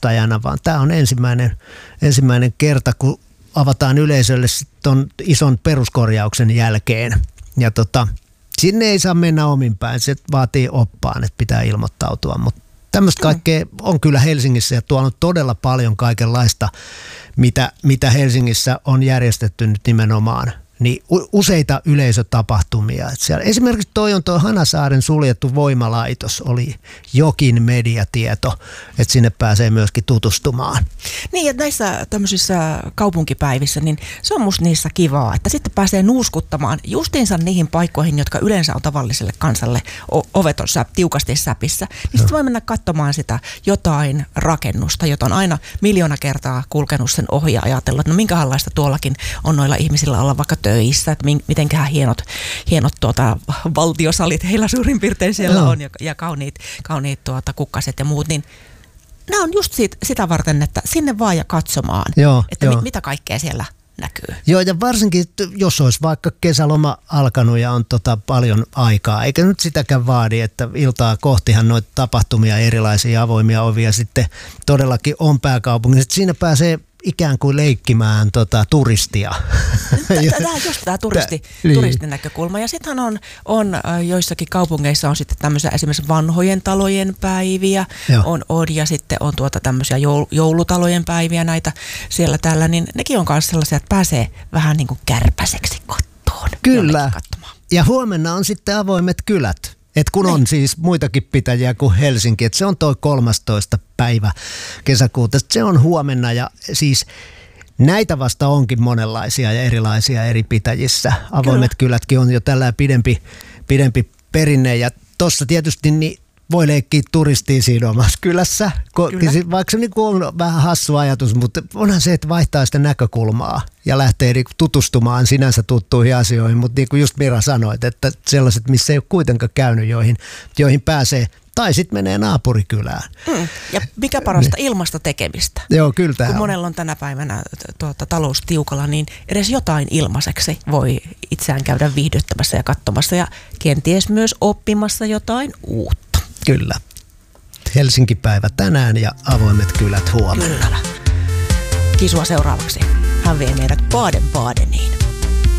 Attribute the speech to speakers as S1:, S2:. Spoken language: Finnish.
S1: perustajana, vaan tämä on ensimmäinen kerta, kun avataan yleisölle tuon ison peruskorjauksen jälkeen. Ja sinne ei saa mennä omin päin, se vaatii oppaan, että pitää ilmoittautua, mutta tämmöistä kaikkea on kyllä Helsingissä ja tuonut todella paljon kaikenlaista, mitä Helsingissä on järjestetty nyt nimenomaan. Niin useita yleisötapahtumia. Siellä, esimerkiksi tuo Hanasaaren suljettu voimalaitos oli jokin mediatieto, että sinne pääsee myöskin tutustumaan.
S2: Niin, että näissä tämmöisissä kaupunkipäivissä, niin se on musta niissä kivaa, että sitten pääsee nuuskuttamaan justiinsa niihin paikkoihin, jotka yleensä on tavalliselle kansalle ovet on tiukasti säpissä. Niin sitten voi mennä katsomaan sitä jotain rakennusta, jota on aina 1,000,000 kertaa kulkenut sen ohi ja ajatellut, että no minkälaista tuollakin on noilla ihmisillä olla vaikka töissä, että mitenköhän hienot valtiosalit heillä suurin piirtein siellä on ja kauniit kukkaset ja muut, niin nämä on just sitä varten, että sinne vaan ja katsomaan, että mitä kaikkea siellä näkyy.
S1: Joo, ja varsinkin, jos olisi vaikka kesäloma alkanut ja on paljon aikaa, eikä nyt sitäkään vaadi, että iltaa kohtihan noita tapahtumia, erilaisia avoimia ovia sitten todellakin on pääkaupungissa. Siinä pääsee ikään kuin leikkimään turistia.
S2: Tämä on just tämä turistin näkökulma. Ja sittenhän on joissakin kaupungeissa on sitten tämmöisiä esimerkiksi vanhojen talojen päiviä, on ja sitten on tämmöisiä joulutalojen päiviä näitä siellä täällä, niin nekin on myös sellaisia, että pääsee vähän niin kuin kärpäseksi kattoon.
S1: Kyllä. Ja huomenna on sitten avoimet kylät. Et kun on siis muitakin pitäjiä kuin Helsinki, että se on toi 13. päivä kesäkuuta, se on huomenna ja siis näitä vasta onkin monenlaisia ja erilaisia eri pitäjissä. Avoimet kylätkin on jo tällä pidempi perinne ja tuossa tietysti niin voi leikkiä turistiin siinä omassa kylässä, vaikka se on vähän hassu ajatus, mutta onhan se, että vaihtaa sitä näkökulmaa ja lähtee tutustumaan sinänsä tuttuihin asioihin, mutta niin kuin just Mira sanoit, että sellaiset, missä ei ole kuitenkaan käynyt, joihin pääsee, tai sitten menee naapurikylään.
S2: Ja mikä parasta ilmasta tekemistä.
S1: Joo, kyllä tämä
S2: kun monella on tänä päivänä talous tiukalla, niin edes jotain ilmaiseksi voi itseään käydä viihdyttämässä ja katsomassa ja kenties myös oppimassa jotain uutta.
S1: Kyllä. Helsinki-päivä tänään ja avoimet kylät huomenna.
S2: Kyllä. Kisua seuraavaksi. Hän vie meidät Baden-Badeniin.